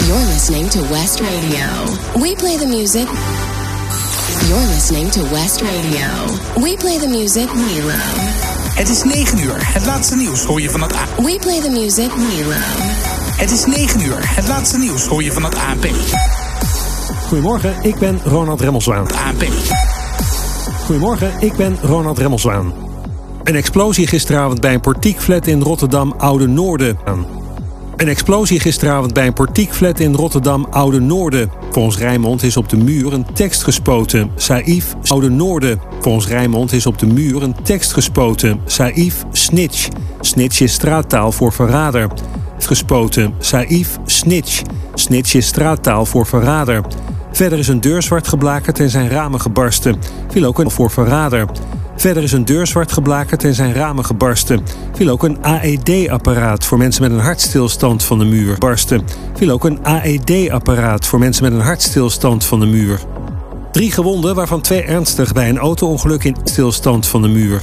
You're listening to West Radio. We play the music. You're listening to West Radio. We play the music we love. Het is 9 uur. Het laatste nieuws hoor je van het ANP. We play the music we love. Het is 9 uur. Het laatste nieuws hoor je van het ANP. Goedemorgen, ik ben Ronald Remmelswaan. ANP. Goedemorgen, ik ben Ronald Remmelswaan. Een explosie gisteravond bij een portiekflat in Rotterdam Oude-Noorden. Een explosie gisteravond bij een portiekflat in Rotterdam Oude-Noorden. Volgens Rijnmond is op de muur een tekst gespoten. Saïf Oude-Noorden. Volgens Rijnmond is op de muur een tekst gespoten. Saïf snitch. Snitch is straattaal voor verrader. Gespoten. Saïf snitch. Snitch is straattaal voor verrader. Verder is een deur zwart geblakerd en zijn ramen gebarsten. Viel ook een voor verrader. Verder is een deur zwart geblakerd en zijn ramen gebarsten. Viel ook een AED-apparaat voor mensen met een hartstilstand van de muur. Barsten. Viel ook een AED-apparaat voor mensen met een hartstilstand van de muur. 3 gewonden, waarvan 2 ernstig bij een auto-ongeluk in stilstand van de muur.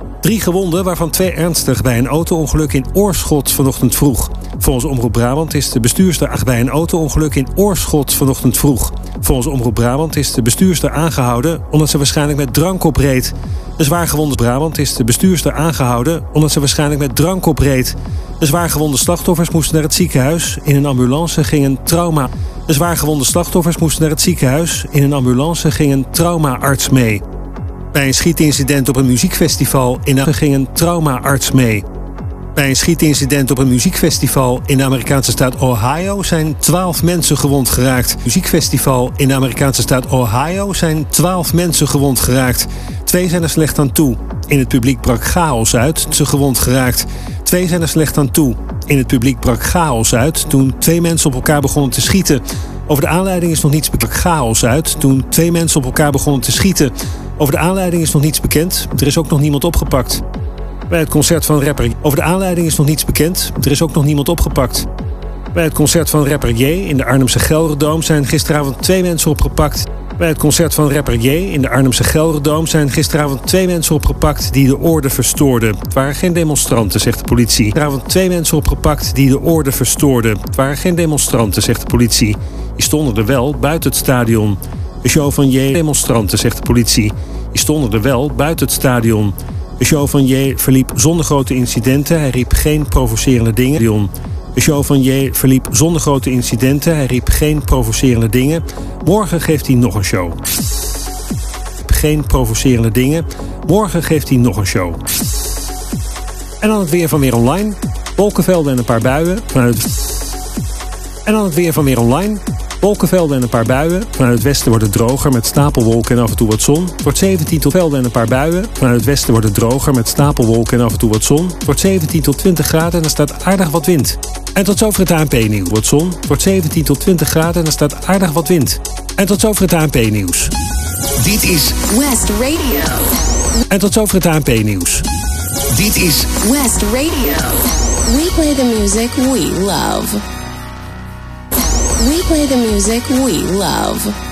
3 gewonden, waarvan 2 ernstig bij een auto-ongeluk in Oorschot vanochtend vroeg. Volgens Omroep Brabant is de bestuurster bij een auto-ongeluk in Oorschot vanochtend vroeg. Volgens Omroep Brabant is de bestuurster aangehouden omdat ze waarschijnlijk met drank opreed. De zwaargewonde Brabant is de bestuurster aangehouden omdat ze waarschijnlijk met drank opreed. De zwaargewonde slachtoffers moesten naar het ziekenhuis. In een ambulance ging een trauma. De zwaargewonde slachtoffers moesten naar het ziekenhuis. In een ambulance ging een traumaarts mee. Bij een schietincident op een muziekfestival ging een traumaarts mee. Bij een schietincident op een muziekfestival in de Amerikaanse staat Ohio zijn 12 mensen gewond geraakt. Muziekfestival in de Amerikaanse staat Ohio zijn 12 mensen gewond geraakt. 2 zijn er slecht aan toe. In het publiek brak chaos uit. Ze gewond geraakt. 2 zijn er slecht aan toe. In het publiek brak chaos uit toen 2 mensen op elkaar begonnen te schieten. Over de aanleiding is nog niets bekend. Chaos uit toen 2 mensen op elkaar begonnen te schieten. Over de aanleiding is nog niets bekend. Er is ook nog niemand opgepakt. Bij het concert van rapper... Over de aanleiding is nog niets bekend. Er is ook nog niemand opgepakt. Bij het concert van rapper J in de Arnhemse Gelderdoom zijn gisteravond 2 mensen opgepakt. Bij het concert van rapper J in de Arnhemse Gelderdoom zijn gisteravond 2 mensen opgepakt die de orde verstoorden. Het waren geen demonstranten, zegt de politie. Gisteravond 2 mensen opgepakt die de orde verstoorden. Het waren geen demonstranten, zegt de politie. Die stonden er wel buiten het stadion. De show van J demonstranten, zegt de politie. Die stonden er wel buiten het stadion. De show van J verliep zonder grote incidenten. Hij riep geen provocerende dingen. De show van J verliep zonder grote incidenten. Hij riep geen provocerende dingen. Morgen geeft hij nog een show. Geen provocerende dingen. Morgen geeft hij nog een show. En dan het weer van Weer Online. Wolkenvelden en een paar buien. En dan het weer van Weer Online. Wolkenvelden en een paar buien. Vanuit het westen wordt het droger met stapelwolken en af en toe wat zon. Het wordt 17 tot velden en een paar buien. Vanuit het westen wordt het droger met stapelwolken en af en toe wat zon. Het wordt 17 tot 20 graden en er staat aardig wat wind. En tot zover het ANP-nieuws. Wordt zon. Het wordt 17 tot 20 graden en er staat aardig wat wind. En tot zover het ANP-nieuws. Dit is West Radio. En tot zover het ANP-nieuws. Dit is West Radio. We play the music we love. We play the music we love.